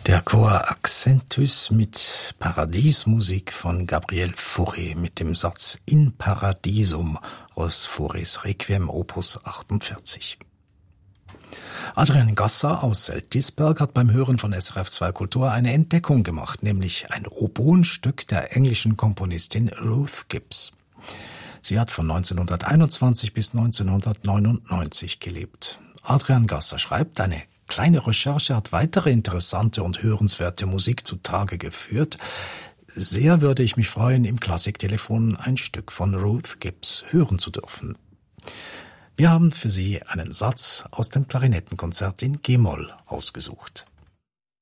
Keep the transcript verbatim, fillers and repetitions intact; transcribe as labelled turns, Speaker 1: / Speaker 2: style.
Speaker 1: Der Chor Accentus mit Paradiesmusik von Gabriel Fauré mit dem Satz In Paradisum aus Faurés Requiem Opus achtundvierzig. Adrian Gasser aus Seltisberg hat beim Hören von S R F zwei Kultur eine Entdeckung gemacht, nämlich ein Oboenstück der englischen Komponistin Ruth Gibbs. Sie hat von neunzehnhunderteinundzwanzig bis neunzehnhundertneunundneunzig gelebt. Adrian Gasser schreibt, eine kleine Recherche hat weitere interessante und hörenswerte Musik zutage geführt. Sehr würde ich mich freuen, im Klassiktelefon ein Stück von Ruth Gibbs hören zu dürfen. Wir haben für Sie einen Satz aus dem Klarinettenkonzert in G-Moll ausgesucht.